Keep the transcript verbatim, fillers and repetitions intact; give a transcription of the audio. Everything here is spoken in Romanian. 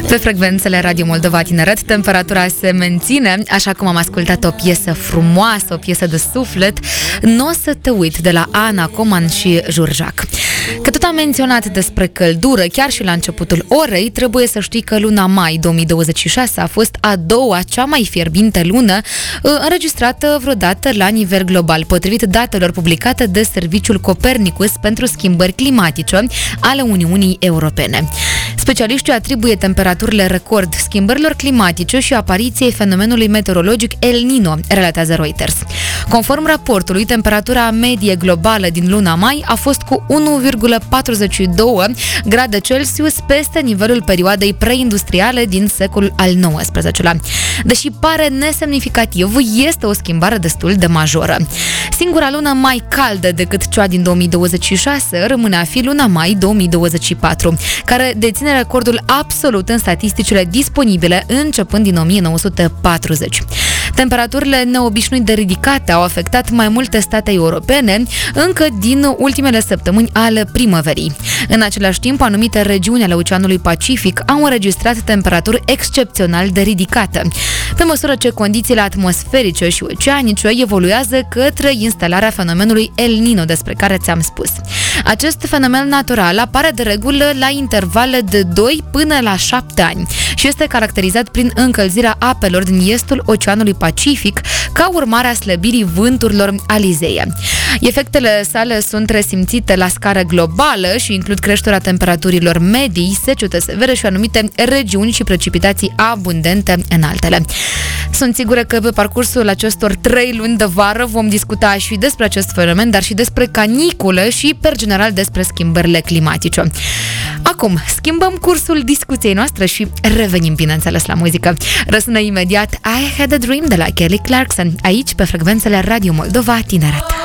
Pe frecvențele Radio Moldova Tineret, temperatura se menține, așa cum am ascultat o piesă frumoasă, o piesă de suflet, N-o să te uit, de la Ana Coman și Jurjac. Că tot am menționat despre căldură, chiar și la începutul orei, trebuie să știi că luna mai două mii douăzeci și șase a fost a doua cea mai fierbinte lună înregistrată vreodată la nivel global, potrivit datelor publicate de Serviciul Copernicus pentru schimbări climatice ale Uniunii Europene. Specialiștii atribuie temperaturile record schimbărilor climatice și apariției fenomenului meteorologic El Niño, relatează Reuters. Conform raportului, temperatura medie globală din luna mai a fost cu unu virgulă patruzeci și doi grade Celsius peste nivelul perioadei preindustriale din secolul al nouăsprezecelea. Deși pare nesemnificativ, este o schimbare destul de majoră. Singura lună mai caldă decât cea din două mii douăzeci și șase rămâne a fi luna mai două mii douăzeci și patru, care deține recordul absolut în statisticile disponibile începând din o mie nouă sute patruzeci. Temperaturile neobișnuit de ridicate au afectat mai multe state europene încă din ultimele săptămâni ale primăverii. În același timp, anumite regiuni ale Oceanului Pacific au înregistrat temperaturi excepțional de ridicate, pe măsură ce condițiile atmosferice și oceanice evoluează către instalarea fenomenului El Niño, despre care ți-am spus. Acest fenomen natural apare de regulă la intervale de doi până la șapte ani și este caracterizat prin încălzirea apelor din estul Oceanului Pacific ca urmare a slăbirii vânturilor alizeie. Efectele sale sunt resimțite la scară globală și includ creșterea temperaturilor medii, secete severe și anumite regiuni și precipitații abundente în altele. Sunt sigură că pe parcursul acestor trei luni de vară vom discuta și despre acest fenomen, dar și despre canicule și, per general, despre schimbările climatice. Acum, schimbăm cursul discuției noastre și revenim, bineînțeles, la muzică. Răsună imediat I Had a Dream de la Kelly Clarkson, aici pe frecvențele Radio Moldova Tineret.